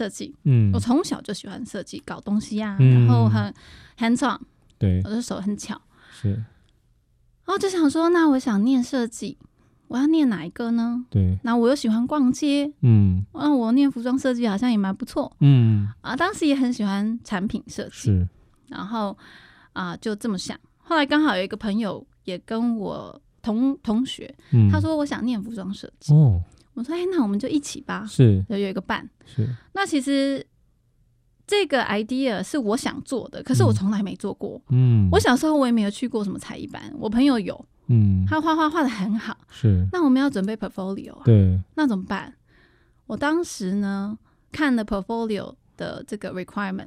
设计，我从小就喜欢设计，搞东西啊，然后很 hands on， 对，我的手很巧，是，然后就想说，那我想念设计，我要念哪一个呢？对，那我又喜欢逛街，那我念服装设计好像也蛮不错，当时也很喜欢产品设计，是，然后就这么想。后来刚好有一个朋友也跟我同学，他说我想念服装设计，我说那我们就一起吧，是，有一个伴，是。那其实这个 idea 是我想做的，可是我从来没做过，我小时候我也没有去过什么才艺班，我朋友有，他画画得很好，是。那我们要准备 portfolio 啊，对，那怎么办？我当时呢看了 portfolio 的这个 requirement，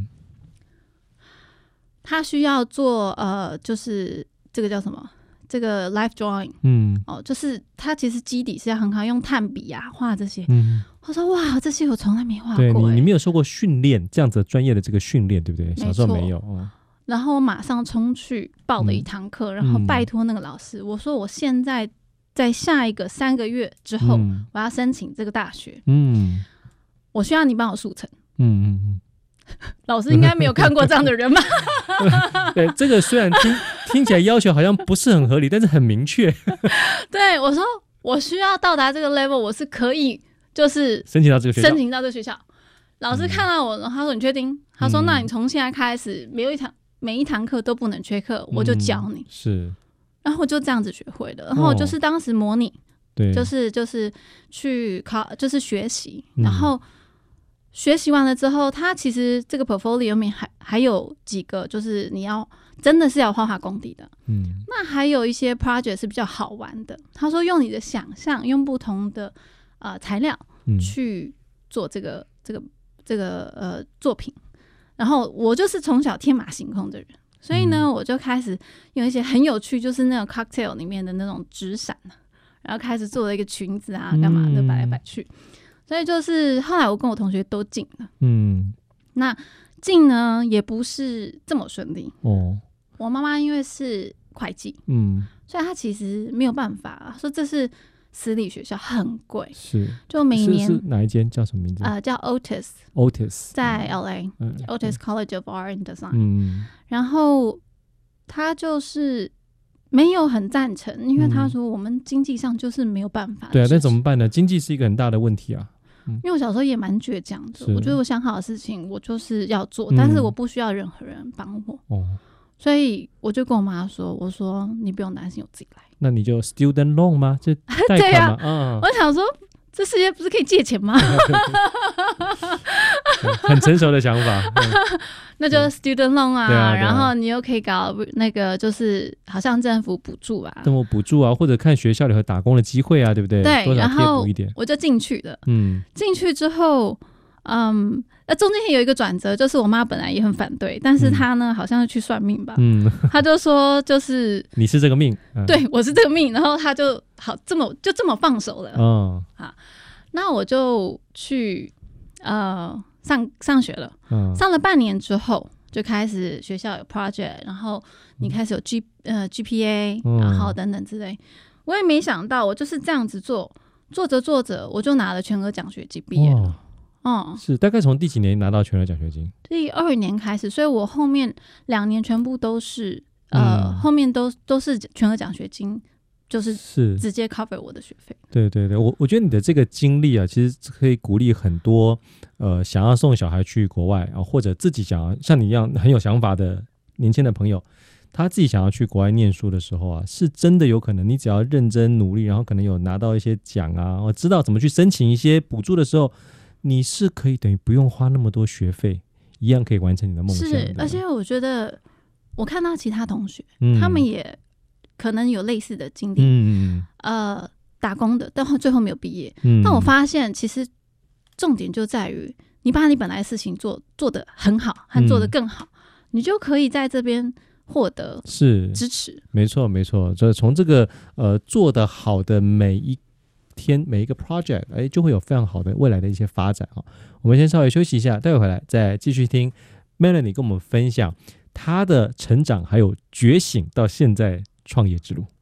他需要做就是这个叫什么？这个 life drawing，就是他其实基底是要很好，用炭笔啊画这些。我说哇，这些我从来没画过。对， 你没有受过训练，这样子专业的这个训练，对不对？小时候没有。 然后我马上冲去报了一堂课，然后拜托那个老师，我说我现在在下一个3个月之后，我要申请这个大学，我需要你帮我速成。老师应该没有看过这样的人吧？ 对，这个虽然听起来要求好像不是很合理，但是很明确。 对，我说我需要到达这个 level， 我是可以就是申请到这个学校。老师看到我，他说你确定？他说那你从现在开始，每一堂课都不能缺课，我就教你。是，然后我就这样子学会了。然后就是当时模拟，对，就是去考，就是学习，然后。学习完了之后，他其实这个 portfolio 里面还有几个，就是你要真的是要画画功底的。那还有一些 project 是比较好玩的。他说用你的想象，用不同的材料去做这个作品。然后我就是从小天马行空的人，所以呢，我就开始用一些很有趣，就是那种 cocktail 里面的那种纸伞，然后开始做了一个裙子啊，干嘛的摆来摆去。所以就是后来我跟我同学都进了，那进呢也不是这么顺利哦。我妈妈因为是会计，所以她其实没有办法，说这是私立学校很贵，是，就每年是哪一间叫什么名字？ 叫 Otis， 在 LA，Otis College of Art and Design，然后她就是没有很赞成，因为她说我们经济上就是没有办法。 对啊，那怎么办呢？经济是一个很大的问题啊。 因为我小时候也蛮倔强的，我觉得我想好的事情我就是要做，但是我不需要任何人帮我，所以我就跟我妈说，我说你不用担心，我自己来。 那你就 student loan 吗？就贷款吗？ 我想说这世界不是可以借钱吗？ 很成熟的想法。 那就 student loan 啊，然后你又可以搞那个就是好像政府补助啊， 或者看学校里头打工的机会啊，对不对？ 对，然后一点我就进去了。进去之后，中间有一个转折，就是我妈本来也很反对，但是她呢好像是去算命吧，她就说就是你是这个命， 对，我是这个命，然后她就好这么放手了。好，那我就去上学了，上了半年之后就开始学校有 project， 然后你开始有GPA，然后等等之类。我也没想到我就是这样子做着我就拿了全额奖学金毕业了。 是大概从第几年拿到全额奖学金？ 第2年开始，所以我后面2年全部都是后面都是全额奖学金，就是直接 cover 我的学费。 对对对，我觉得你的这个经历啊，其实可以鼓励很多想要送小孩去国外啊，或者自己想要像你一样很有想法的年轻的朋友，他自己想要去国外念书的时候啊，是真的有可能，你只要认真努力，然后可能有拿到一些奖啊，或知道怎么去申请一些补助的时候，你是可以等于不用花那么多学费，一样可以完成你的梦想。 是，而且我觉得我看到其他同学，他们也可能有类似的经历，打工的，但最后没有毕业。但我发现其实重点就在于你把你本来的事情做得很好，和做得更好，你就可以在这边获得支持。 没错没错，所以从这个做得好的每一天每一个 project， 就会有非常好的未来的一些发展。我们先稍微休息一下，待会回来再继续听 Melanie 跟我们分享她的成长还有觉醒到现在创业之路。